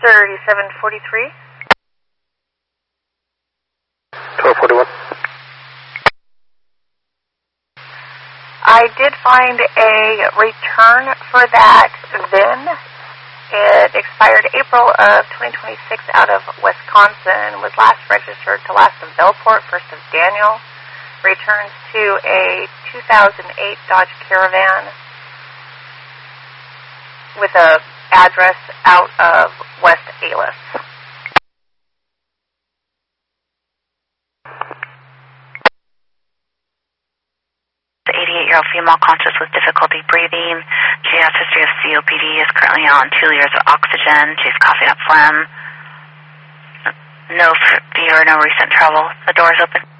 3743. 1241. I did find a return for that VIN. It expired April of 2026 out of Wisconsin, was last registered to last of Bellport, first of Daniel. Returns to a 2008 Dodge Caravan with a address out of West Alis. 88-year-old female conscious with difficulty breathing. She has history of COPD, is currently on 2 liters of oxygen. She's coughing up phlegm. No fever, no recent travel. The door is open.